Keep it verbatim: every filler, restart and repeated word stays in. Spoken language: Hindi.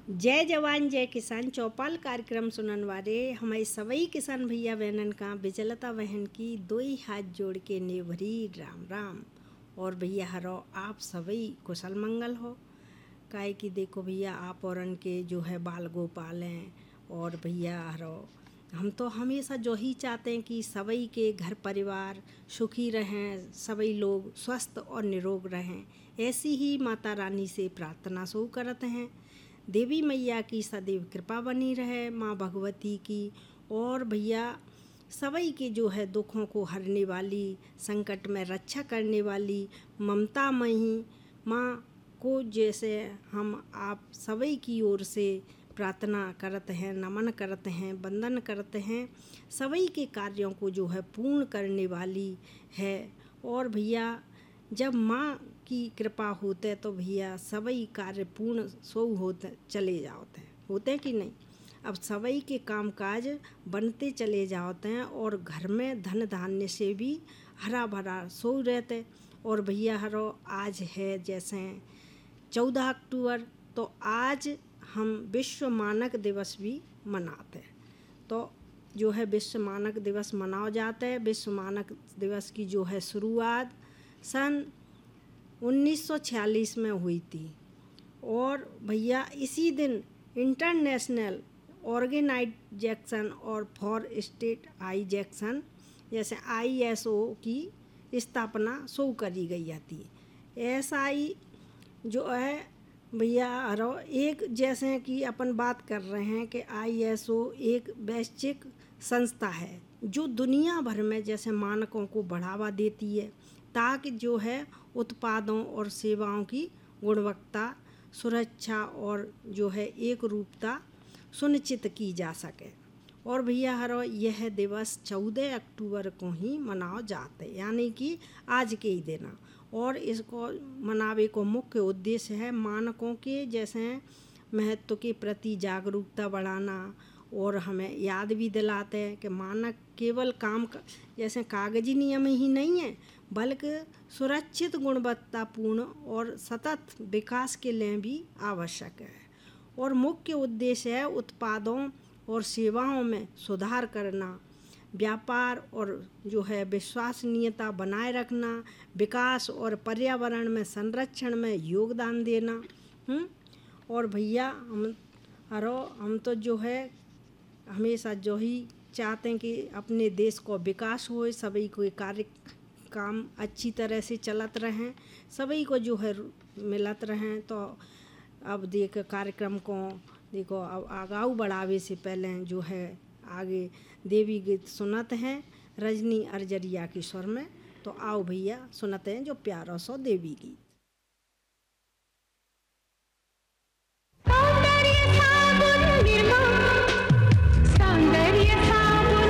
जय जवान जय किसान चौपाल कार्यक्रम सुनन वाले हमारे सवई किसान भैया बहनन का बिजलता बहन की दो ही हाथ जोड़ के नेभरी राम राम। और भैया हरो आप सवई कुशल मंगल हो। काहे कि देखो भैया आप औरन के जो है बाल गोपाल हैं और भैया हरो हम तो हमेशा जो ही चाहते हैं कि सवई के घर परिवार सुखी रहें, सवई लोग स्वस्थ और निरोग रहें। ऐसी ही माता रानी से प्रार्थना सो करते हैं। देवी मैया की सदैव कृपा बनी रहे, माँ भगवती की। और भैया सवई के जो है दुखों को हरने वाली, संकट में रक्षा करने वाली ममतामयी माँ को जैसे हम आप सवई की ओर से प्रार्थना करते हैं, नमन करते हैं, वंदन करते हैं। सवई के कार्यों को जो है पूर्ण करने वाली है। और भैया जब माँ की कृपा होते तो भैया सवई कार्य पूर्ण सो होते चले जाते हैं होते हैं कि नहीं। अब सवई के कामकाज बनते चले जाते हैं और घर में धन धान्य से भी हरा भरा सो रहते। और भैया हरो आज है जैसे चौदह अक्टूबर, तो आज हम विश्व मानक दिवस भी मनाते हैं। तो जो है विश्व मानक दिवस मनाया जाता है। विश्व मानक दिवस की जो है शुरुआत सन उन्नीस सौ छियालीस में हुई थी। और भैया इसी दिन इंटरनेशनल ऑर्गेनाइजेशन और फॉर स्टैंडर्डाइजेशन जैसे आई एस ओ की स्थापना सो करी गई थी। एस आई जो है भैया हरो एक जैसे कि अपन बात कर रहे हैं कि आई एस ओ एक वैश्विक संस्था है जो दुनिया भर में जैसे मानकों को बढ़ावा देती है ताकि जो है उत्पादों और सेवाओं की गुणवत्ता, सुरक्षा और जो है एक रूपता सुनिश्चित की जा सके। और भैया हरो यह दिवस चौदह अक्टूबर को ही मनाया जाता है, यानी कि आज के ही दिन। और इसको मनावे को मुख्य उद्देश्य है मानकों के जैसे महत्व के प्रति जागरूकता बढ़ाना। और हमें याद भी दिलाते हैं कि मानक केवल काम जैसे कागजी नियम ही नहीं है, बल्कि सुरक्षित, गुणवत्तापूर्ण और सतत विकास के लिए भी आवश्यक है। और मुख्य उद्देश्य है उत्पादों और सेवाओं में सुधार करना, व्यापार और जो है विश्वसनीयता बनाए रखना, विकास और पर्यावरण में संरक्षण में योगदान देना। हुँ? और भैया हम हरो हम तो जो है हमेशा जो ही चाहते हैं कि अपने देश को विकास हो, सभी कोई कार्य काम अच्छी तरह से चलत रहें, सभी को जो है मिलत रहें। तो अब देख कार्यक्रम को देखो अब आगाऊ बढ़ावे से पहले जो है आगे देवी गीत सुनत हैं रजनी अरजरिया की स्वर में। तो आओ भैया सुनते हैं जो प्यारा सो देवी गीत।